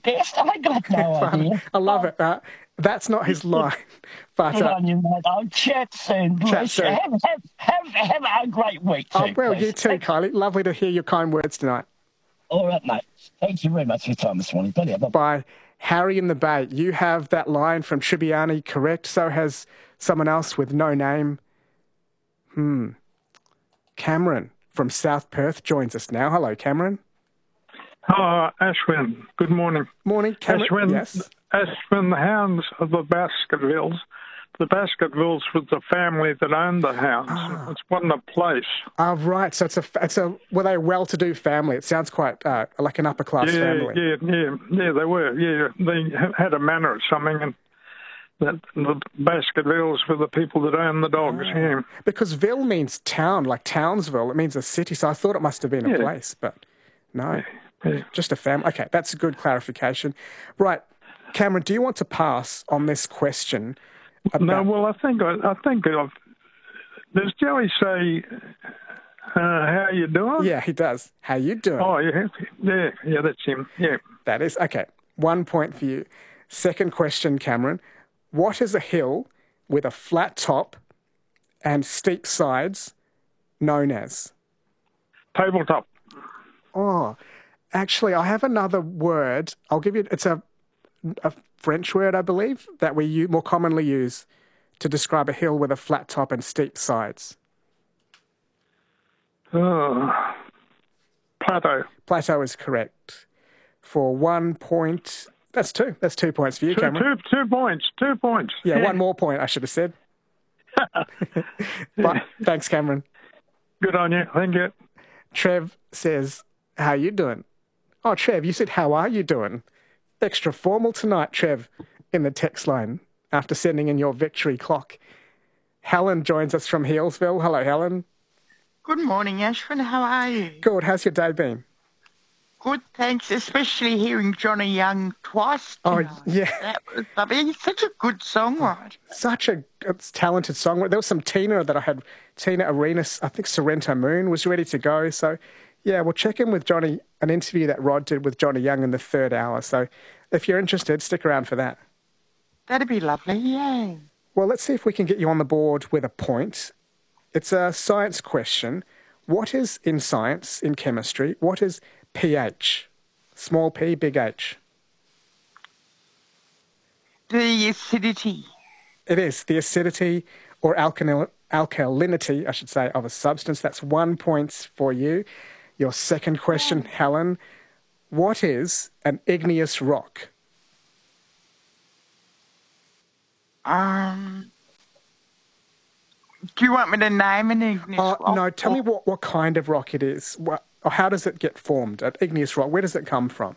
best. I got no Funny. idea. I love it. That's not his line. But Good on you, mate. I'll chat soon. Chat Bless you. soon. Have a great week too. Well, please. you too, Kylie. Lovely to hear your kind words tonight. All right, mate. Thank you very much for your time this morning. Bye. By Harry in the Bay. You have that line from Tribbiani correct. So has someone else with no name. Cameron from South Perth joins us now. Hello, Cameron. Ashwin, good morning. Morning, Cameron. Ashwin, Yes. Ashwin, the hounds of the Baskervilles. The Baskervilles was the family that owned the hounds. It wasn't a place. Oh, right. So were they a well-to-do family? It sounds quite like an upper-class family. Yeah, they were. Yeah, they had a manor or something, and that the Baskervilles were the people that owned the dogs. Yeah. Because Ville means town, like Townsville. It means a city. So I thought it must have been a place, but no. Yeah. Just a family. Okay, that's a good clarification. Right, Cameron, do you want to pass on this question? No, well, I think does Joey say, how you doing? Yeah, he does. How you doing? Oh, yeah, that's him. Yeah. That is, okay, 1 point for you. Second question, Cameron. What is a hill with a flat top and steep sides known as? Tabletop. Oh, actually, I have another word. I'll give you, it's a French word, I believe, that we more commonly use to describe a hill with a flat top and steep sides. Plateau. Plateau is correct. For 1 point, that's two. That's 2 points for you, Cameron. 2 points. 2 points. Yeah, one more point, I should have said. But thanks, Cameron. Good on you. Thank you. Trev says, how you doing? Oh, Trev, you said, how are you doing? Extra formal tonight, Trev, in the text line after sending in your victory clock. Helen joins us from Healesville. Hello, Helen. Good morning, Ashwin. How are you? Good. How's your day been? Good, thanks. Especially hearing Johnny Young twice tonight. Oh, yeah. That was lovely. He's such a good songwriter. Such a talented songwriter. There was some Tina that I had. Tina Arenas, I think Sorrento Moon was ready to go. So, yeah, we'll check in with Johnny, an interview that Rod did with Johnny Young in the third hour. So if you're interested, stick around for that. That'd be lovely, yeah. Well, let's see if we can get you on the board with a point. It's a science question. What is, in science, in chemistry, what is pH? Small p, big H. The acidity. It is the acidity or alkalinity, I should say, of a substance. That's 1 point for you. Your second question, Helen. What is an igneous rock? Do you want me to name an igneous rock? No, tell me what kind of rock it is. Or how does it get formed? An igneous rock, where does it come from?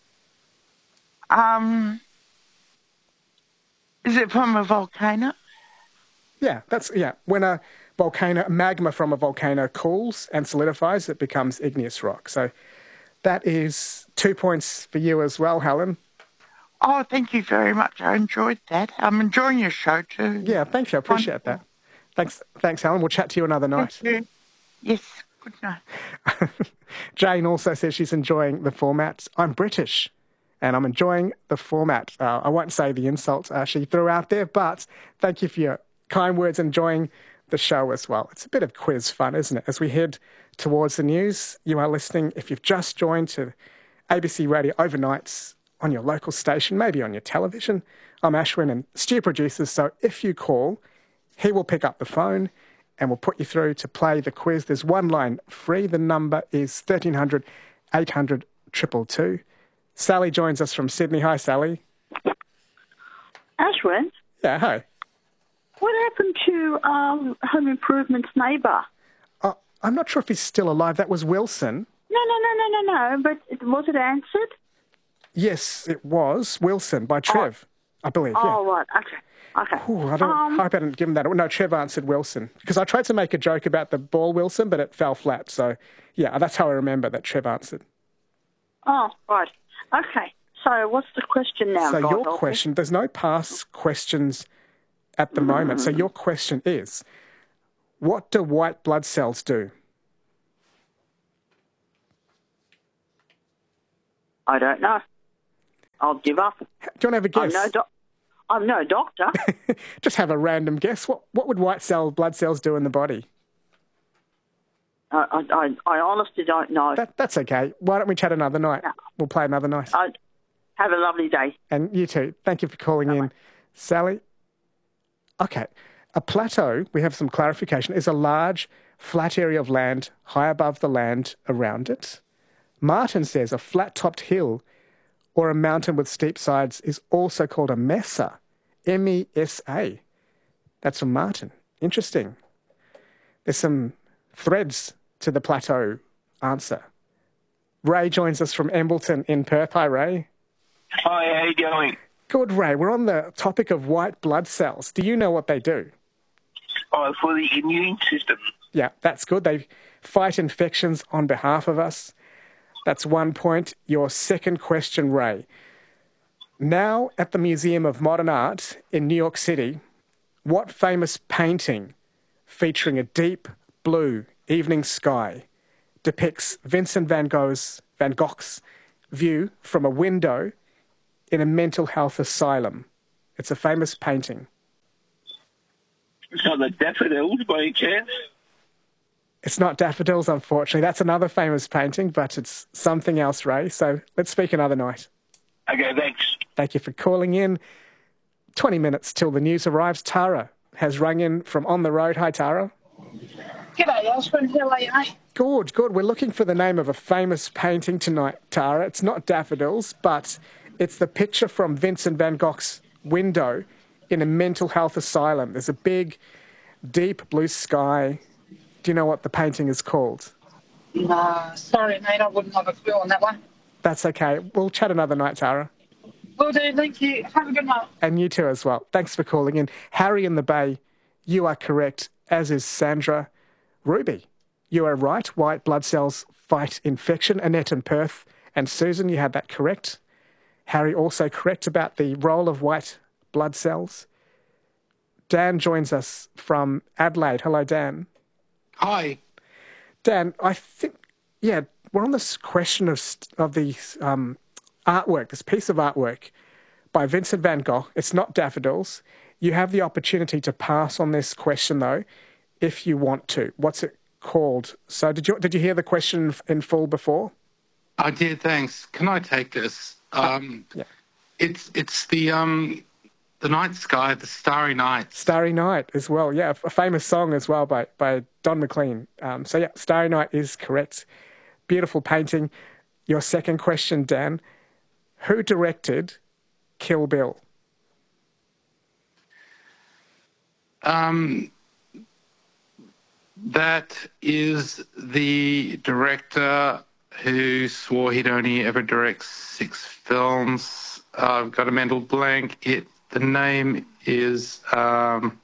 Is it from a volcano? Yeah, when a magma from a volcano cools and solidifies, it becomes igneous rock. So that is 2 points for you as well, Helen. Oh, thank you very much. I enjoyed that. I'm enjoying your show too. Yeah, thank you. I appreciate that. Thanks, Helen. We'll chat to you another night. Thank you. Yes, good night. Jane also says she's enjoying the format. I'm British, and I'm enjoying the format. I won't say the insult she threw out there, but thank you for your kind words, enjoying the show as well. It's a bit of quiz fun, isn't it? As we head towards the news, you are listening, if you've just joined, to ABC Radio Overnights on your local station, maybe on your television. I'm Ashwin, and Stu produces, so if you call, he will pick up the phone and we'll put you through to play the quiz. There's one line free. The number is 1300 800 222. Sally joins us from Sydney. Hi, Sally. Ashwin? Yeah, hi. What happened to Home Improvement's neighbour? I'm not sure if he's still alive. That was Wilson. No. But was it answered? Yes, it was. Wilson by Trev, I believe. Oh, yeah. right. Okay. Ooh, I hope I didn't give him that. No, Trev answered Wilson. Because I tried to make a joke about the ball Wilson, but it fell flat. So, yeah, that's how I remember that Trev answered. Oh, right. Okay. So what's the question now? So your question, there's no past questions at the moment. So your question is, what do white blood cells do? I don't know. I'll give up. Do you want to have a guess? I'm no doctor. Just have a random guess. What would blood cells do in the body? I honestly don't know. That's okay. Why don't we chat another night? No. We'll play another night. Have a lovely day. And you too. Thank you for calling in, Sally. Okay. A plateau, we have some clarification, is a large, flat area of land high above the land around it. Martin says a flat-topped hill or a mountain with steep sides is also called a mesa, M-E-S-A. That's from Martin. Interesting. There's some threads to the plateau answer. Ray joins us from Embleton in Perth. Hi, Ray. Hi, how you going? Good, Ray. We're on the topic of white blood cells. Do you know what they do? Oh, for the immune system. Yeah, that's good. They fight infections on behalf of us. That's 1 point. Your second question, Ray. Now at the Museum of Modern Art in New York City, what famous painting featuring a deep blue evening sky depicts Vincent van Gogh's view from a window in a mental health asylum? It's a famous painting. It's not the daffodils by any chance? It's not daffodils, unfortunately. That's another famous painting, but it's something else, Ray. So let's speak another night. Okay, thanks. Thank you for calling in. 20 minutes till the news arrives. Tara has rung in from On the Road. Hi, Tara. G'day, Ashwin. How are you, mate? Good, good. We're looking for the name of a famous painting tonight, Tara. It's not daffodils, but it's the picture from Vincent van Gogh's window in a mental health asylum. There's a big, deep blue sky. Do you know what the painting is called? No, sorry, mate. I wouldn't have a clue on that one. That's okay. We'll chat another night, Tara. Will do. Thank you. Have a good night. And you too as well. Thanks for calling in. Harry in the Bay, you are correct, as is Sandra. Ruby, you are right. White blood cells fight infection. Annette in Perth and Susan, you had that correct. Harry also correct about the role of white blood cells. Dan joins us from Adelaide. Hello, Dan. Hi. Dan, I think, we're on this question of the artwork, this piece of artwork by Vincent van Gogh. It's not daffodils. You have the opportunity to pass on this question, though, if you want to. What's it called? So did you hear the question in full before? I did, thanks. Can I take this? Yeah. It's the night sky, the Starry Night. Starry Night as well, yeah. A famous song as well by Don McLean. Starry Night is correct. Beautiful painting. Your second question, Dan. Who directed Kill Bill? That is the director who swore he'd only ever direct 6 films. I've got a mental blank. The name is on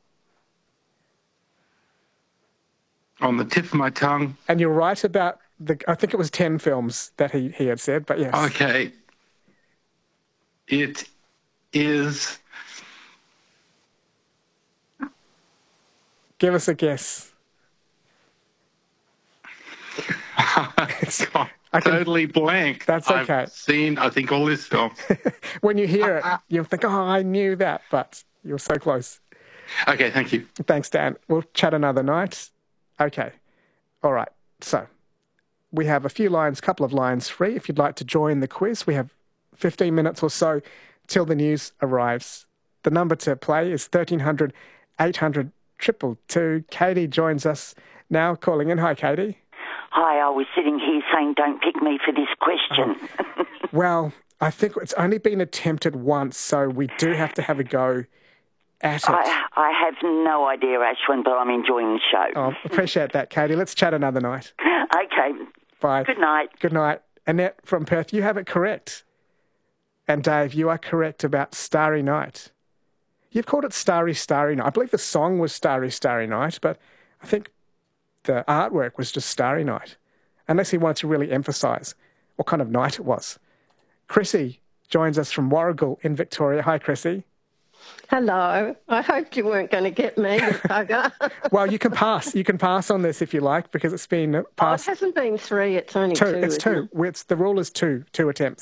the tip of my tongue. And you're right about I think it was 10 films that he had said, but yes. Okay. It is... Give us a guess. It's totally blank. That's okay. I've seen, I think, all his films. When you hear it, you'll think, I knew that, but you're so close. Okay, thank you. Thanks, Dan. We'll chat another night. Okay. All right. So we have a couple of lines free. If you'd like to join the quiz, we have 15 minutes or so till the news arrives. The number to play is 1300 800 222. Katie joins us now, calling in. Hi, Katie. Hi, I was sitting here saying don't pick me for this question. Well, I think it's only been attempted once, so we do have to have a go at it. I have no idea, Ashwin, but I'm enjoying the show. Oh, appreciate that, Katie. Let's chat another night. Okay. Bye. Good night. Good night. Annette from Perth, you have it correct. And Dave, you are correct about Starry Night. You've called it Starry, Starry Night. I believe the song was Starry, Starry Night, but I think the artwork was just Starry Night, unless he wanted to really emphasise what kind of night it was. Chrissy joins us from Warragul in Victoria. Hi, Chrissy. Hello. I hoped you weren't going to get me, you bugger. Well, you can pass. You can pass on this if you like, because it's been passed. Oh, it hasn't been 3, it's only 2. It's 2. The rule is 2 attempts.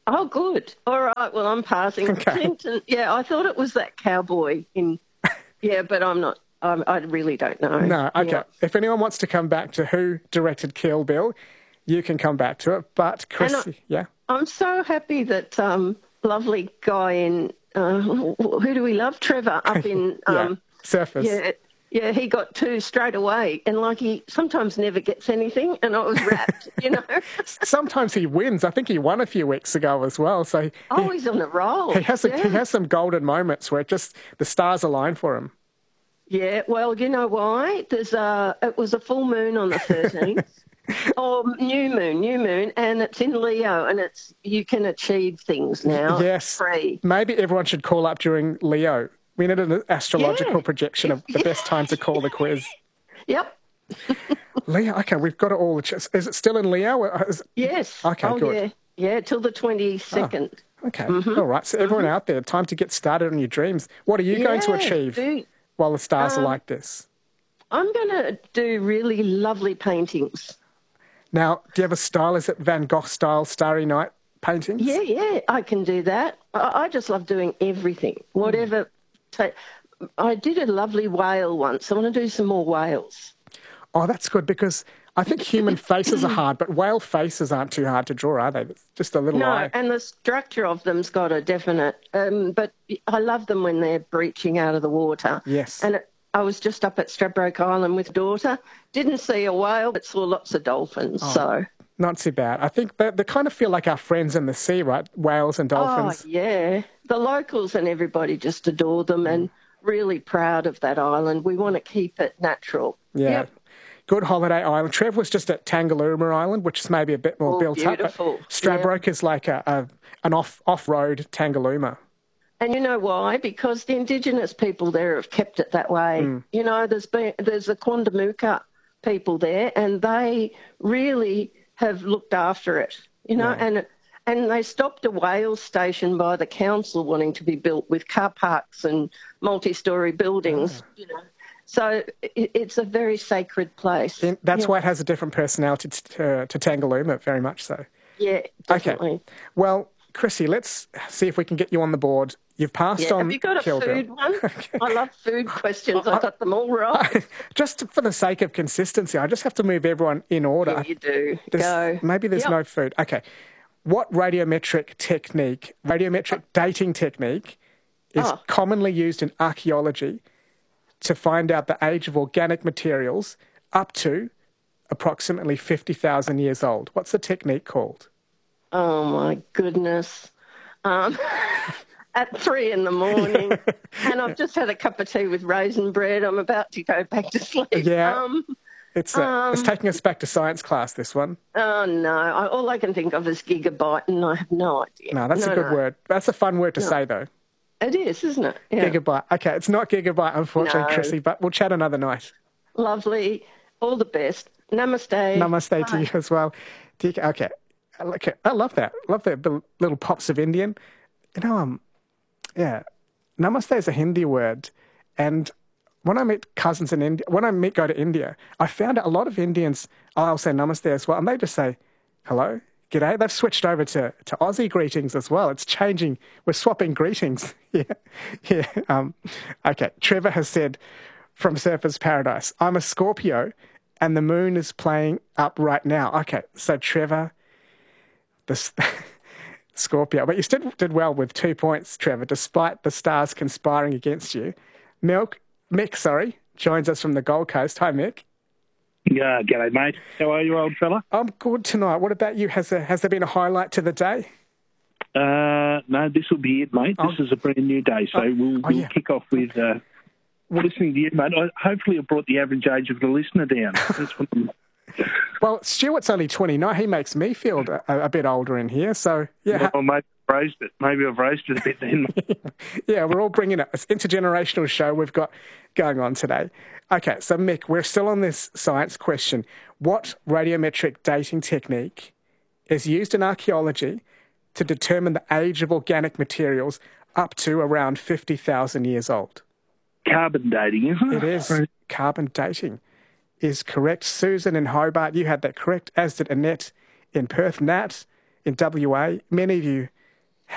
Oh, good. All right. Well, I'm passing. Okay. Clinton. Yeah, I thought it was that cowboy in. Yeah, but I'm not. I really don't know. No, okay. Yeah. If anyone wants to come back to who directed Kill Bill, you can come back to it. But Chrissy, yeah. I'm so happy that lovely guy in who do we love? Trevor up in Surface. Yeah, he got 2 straight away, and like he sometimes never gets anything, and I was rapt, you know. Sometimes he wins. I think he won a few weeks ago as well. So he's on a roll. He has some golden moments where just the stars align for him. Yeah, well, you know why? It was a full moon on the 13th. New moon, and it's in Leo, and you can achieve things now. Yes. Free. Maybe everyone should call up during Leo. We need an astrological projection of the best time to call the quiz. Yep. Leo, okay, we've got it all. Is it still in Leo? Yes. Okay, good. Yeah, till the 22nd. Oh, okay, all right. So everyone out there, time to get started on your dreams. What are you going to achieve while the stars are like this? I'm going to do really lovely paintings. Now, do you have a style? Is it Van Gogh style Starry Night paintings? Yeah, I can do that. I just love doing everything, whatever. I did a lovely whale once. I want to do some more whales. Oh, that's good, because I think human faces are hard, but whale faces aren't too hard to draw, are they? It's just a little eye. No, and the structure of them's got a definite... but I love them when they're breaching out of the water. Yes. And I was just up at Stradbroke Island with daughter. Didn't see a whale, but saw lots of dolphins, so... Not too bad. I think they kind of feel like our friends in the sea, right? Whales and dolphins. Oh, yeah. The locals and everybody just adore them and really proud of that island. We want to keep it natural. Yeah. Yep. Good holiday island. Trev was just at Tangalooma Island, which is maybe a bit more built beautiful. up. But Stradbroke is like an off-road Tangalooma. And you know why? Because the Indigenous people there have kept it that way. You know, there's the Quandamooka people there, and they really have looked after it, you know, and they stopped a whale station by the council wanting to be built with car parks and multi-storey buildings, you know. So it's a very sacred place. That's why it has a different personality to Tangalooma, very much so. Yeah, definitely. Okay. Well, Chrissy, let's see if we can get you on the board. You've passed on. Have you got a Kill food Bill. one? Okay. I love food questions. I got them all right. Just for the sake of consistency, I just have to move everyone in order. Yeah, you do. Go. Maybe there's no food. Okay. What radiometric dating technique is commonly used in archaeology to find out the age of organic materials up to approximately 50,000 years old? What's the technique called? Oh, my goodness. At 3 a.m, and I've just had a cup of tea with raisin bread. I'm about to go back to sleep. Yeah, it's taking us back to science class, this one. Oh, no. All I can think of is gigabyte, and I have no idea. No, that's a good word. That's a fun word to say, though. It is, isn't it? Yeah. Gigabyte. Okay, it's not gigabyte, unfortunately, Chrissy, but we'll chat another night. Lovely. All the best. Namaste. Namaste to you as well. Okay. I love that. Love the little pops of Indian. You know, Namaste is a Hindi word, and when I meet cousins in India, go to India, I found out a lot of Indians, I'll say Namaste as well, and they just say, hello, g'day. They've switched over to Aussie greetings as well. It's changing. We're swapping greetings. Yeah. Okay, Trevor has said from Surfer's Paradise, I'm a Scorpio, and the moon is playing up right now. Okay, so Trevor, Scorpio. But you still did well with 2 points, Trevor, despite the stars conspiring against you. Mick, joins us from the Gold Coast. Hi, Mick. Yeah, g'day, mate. How are you, old fella? I'm good tonight. What about you? Has there been a highlight to the day? No, this will be it, mate. This is a brand new day, so we'll kick off with listening to you, mate. Hopefully it brought the average age of the listener down. That's what Well, Stuart's only 29. He makes me feel a bit older in here. So, yeah. Well, maybe I've raised it a bit then. Yeah, we're all bringing it. It's an intergenerational show we've got going on today. Okay, so Mick, we're still on this science question. What radiometric dating technique is used in archaeology to determine the age of organic materials up to around 50,000 years old? Carbon dating, isn't it? It is. Carbon dating is correct. Susan in Hobart, you had that correct, as did Annette in Perth. Nat in WA. Many of you